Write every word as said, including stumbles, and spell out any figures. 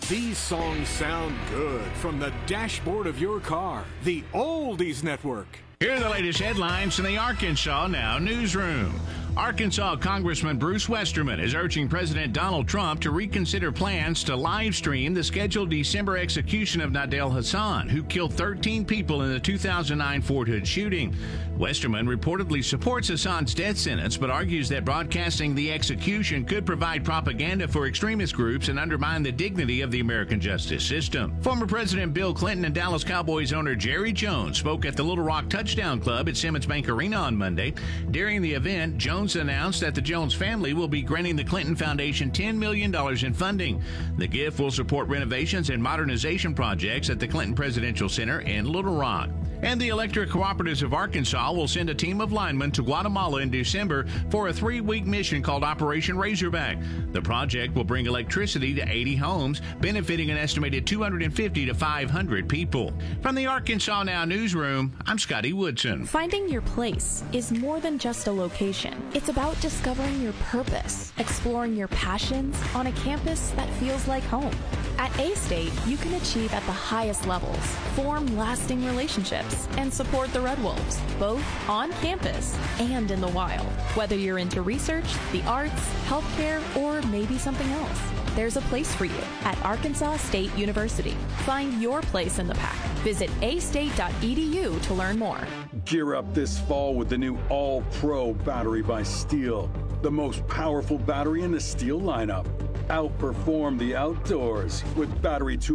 These songs sound good from the dashboard of your car. The Oldies Network. Here are the latest headlines from the Arkansas Now newsroom. Arkansas Congressman Bruce Westerman is urging President Donald Trump to reconsider plans to live stream the scheduled December execution of Nadel Hassan, who killed thirteen people in the two thousand nine Fort Hood shooting. Westerman reportedly supports Hassan's death sentence, but argues that broadcasting the execution could provide propaganda for extremist groups and undermine the dignity of the American justice system. Former President Bill Clinton and Dallas Cowboys owner Jerry Jones spoke at the Little Rock Touchdown Club at Simmons Bank Arena on Monday. During the event, Jones announced that the Jones family will be granting the Clinton Foundation ten million dollars in funding. The gift will support renovations and modernization projects at the Clinton Presidential Center in Little Rock. And the Electric Cooperatives of Arkansas will send a team of linemen to Guatemala in December for a three-week mission called Operation Razorback. The project will bring electricity to eighty homes, benefiting an estimated two hundred fifty to five hundred people. From the Arkansas Now newsroom, I'm Scotty Woodson. Finding your place is more than just a location. It's about discovering your purpose, exploring your passions on a campus that feels like home. At A-State, you can achieve at the highest levels, form lasting relationships, and support the Red Wolves, both on campus and in the wild. Whether you're into research, the arts, healthcare, or maybe something else, there's a place for you at Arkansas State University. Find your place in the pack. Visit a state dot e d u to learn more. Gear up this fall with the new All-Pro battery by Steel, the most powerful battery in the Steel lineup. Outperform the outdoors with battery two